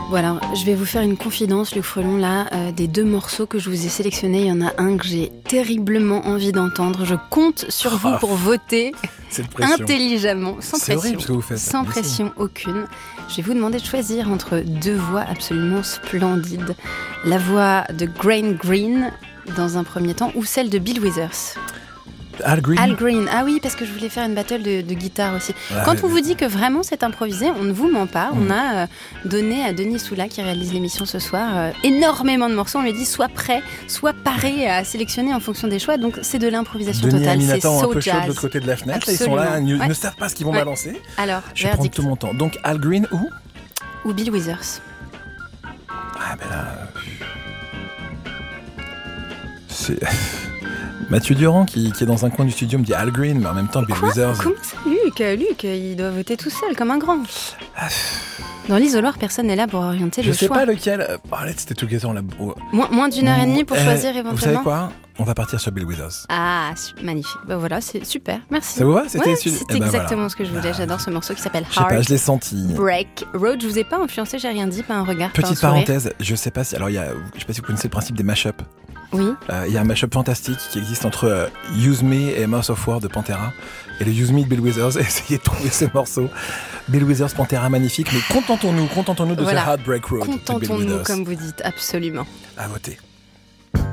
Voilà, je vais vous faire une confidence, Luc Frelon, là, des 2 morceaux que je vous ai sélectionnés, il y en a un que j'ai terriblement envie d'entendre. Je compte sur vous pour voter intelligemment, sans C'est pression, horrible ce que vous faites. sans pression aucune. Je vais vous demander de choisir entre 2 voix absolument splendides. La voix de Graham Greene, dans un premier temps, ou celle de Bill Withers. Al Green. Ah oui, parce que je voulais faire une battle de guitare aussi. Quand on vous dit que vraiment c'est improvisé, on ne vous ment pas. On a donné à Denis Soula, qui réalise l'émission ce soir, énormément de morceaux. On lui a dit soit prêt, soit paré à sélectionner en fonction des choix. Donc c'est de l'improvisation Denis totale. C'est un so peu jazz. chaud de l'autre côté de la fenêtre. Absolument. Ils sont là, ils ne savent pas ce qu'ils vont balancer. Alors, je vais prendre tout mon temps. Donc Al Green ou Bill Withers. Ah ben là... C'est... Mathieu Durand qui est dans un coin du studio me dit Al Green, mais en même temps Bill Withers. Comment ça, Luc, il doit voter tout seul comme un grand. Dans l'isoloir, personne n'est là pour orienter le choix. Je sais pas lequel. C'était Together là. Moins d'une heure et demie pour choisir éventuellement. Vous savez quoi ? On va partir sur Bill Withers. Ah, magnifique. Ben voilà, c'est super. Merci. Ça vous va ? C'est exactement ce que je voulais. J'adore ce morceau qui s'appelle Heart. Je sais pas, je l'ai senti. Break Road. Je vous ai pas influencé, j'ai rien dit, pas un regard. Petite parenthèse, je sais pas si vous connaissez le principe des mashups. Oui. Il y a un mashup fantastique qui existe entre Use Me et Mouth of War de Pantera. Et le Use Me de Bill Withers, essayez de trouver ces morceaux. Bill Withers, Pantera, magnifique. Mais contentons-nous de ce Heartbreak Road. Contentons-nous, comme vous dites, absolument. À voter.